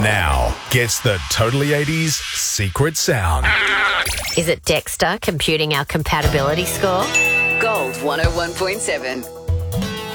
now gets the Totally 80s secret sound. Is it Dexter computing our compatibility score? Gold 101.7.